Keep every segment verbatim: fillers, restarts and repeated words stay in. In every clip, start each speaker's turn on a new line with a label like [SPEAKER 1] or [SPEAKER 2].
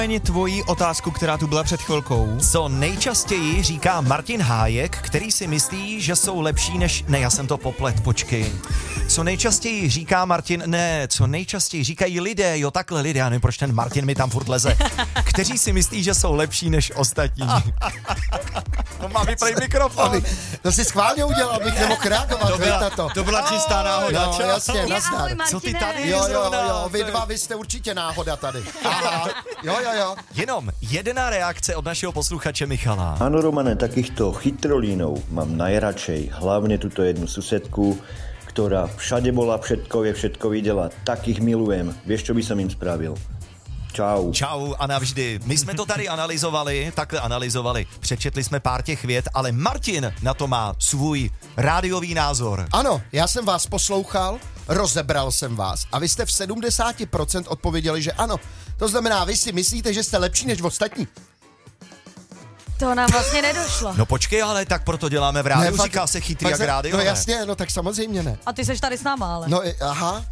[SPEAKER 1] Tvoji otázku, která tu byla před chvilkou.
[SPEAKER 2] Co nejčastěji říká Martin Hájek, který si myslí, že jsou lepší než... Ne, já jsem to poplet, počkej. Co nejčastěji říká Martin... Ne, co nejčastěji říkají lidé, jo takhle lidé, já nevím, proč ten Martin mi tam furt leze, kteří si myslí, že jsou lepší než ostatní. To má vyprej mikrofon.
[SPEAKER 3] To si schválně udělal, abych nemohl reagovat.
[SPEAKER 1] To byla,
[SPEAKER 3] to.
[SPEAKER 1] to byla čistá náhoda.
[SPEAKER 3] No, jasně, nazdar.
[SPEAKER 2] Co ty tady
[SPEAKER 3] Jo, jo,
[SPEAKER 2] zrovna?
[SPEAKER 3] jo, vy dva, vy jste určitě náhoda tady. Aha. Jo, jo, jo.
[SPEAKER 2] Jenom jedna reakce od našeho posluchače Michala.
[SPEAKER 4] Áno, Romane, takýchto chytrolínov mám najradšej. Hlavne túto jednu susedku, ktorá všade bola, všetko vie, všetko videla. Takých milujem. Vieš, čo by som im spravil? Čau.
[SPEAKER 2] Čau a navždy. My jsme to tady analyzovali, takhle analyzovali. Přečetli jsme pár těch vět, ale Martin na to má svůj rádiový názor.
[SPEAKER 3] Ano, já jsem vás poslouchal, rozebral jsem vás a vy jste v sedmdesát procent odpověděli, že ano. To znamená, vy si myslíte, že jste lepší než ostatní.
[SPEAKER 5] To nám vlastně nedošlo.
[SPEAKER 2] No počkej, ale tak proto děláme v rádiu,
[SPEAKER 3] fakt-
[SPEAKER 2] říká se chytrý
[SPEAKER 3] fakt
[SPEAKER 2] jak
[SPEAKER 3] se-
[SPEAKER 2] rádio,
[SPEAKER 3] No
[SPEAKER 2] ne?
[SPEAKER 3] jasně, no tak samozřejmě ne.
[SPEAKER 5] A ty seš tady s náma, ale.
[SPEAKER 3] No, i- aha.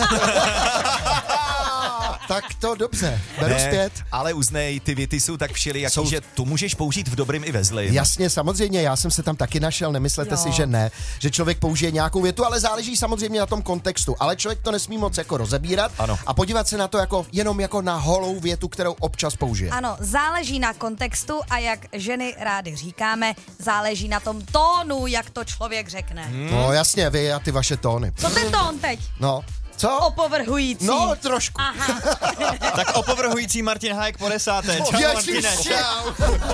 [SPEAKER 3] Tak to dobře, beru
[SPEAKER 2] Ne,
[SPEAKER 3] zpět.
[SPEAKER 2] ale uznej, ty věty jsou tak všelijaký,
[SPEAKER 3] Jsou-
[SPEAKER 2] že tu můžeš použít v dobrým i ve zlým.
[SPEAKER 3] Jasně, samozřejmě, já jsem se tam taky našel, nemyslete
[SPEAKER 5] Jo.
[SPEAKER 3] si, že ne, že člověk použije nějakou větu, ale záleží samozřejmě na tom kontextu, ale člověk to nesmí moc jako rozebírat
[SPEAKER 2] Ano.
[SPEAKER 3] a podívat se na to jako jenom jako na holou větu, kterou občas použije.
[SPEAKER 5] Ano, záleží na kontextu a jak ženy rády říkáme, záleží na tom tónu, jak to člověk řekne. Hmm.
[SPEAKER 3] No jasně, vy a ty vaše tóny.
[SPEAKER 5] Co ten tón teď?
[SPEAKER 3] No, co?
[SPEAKER 5] Opovrhující.
[SPEAKER 3] No, trošku.
[SPEAKER 5] Aha.
[SPEAKER 1] Tak opovrhující Martin Hájek po desáté. Čau,
[SPEAKER 3] Ježiš,
[SPEAKER 1] Martine.
[SPEAKER 3] čau.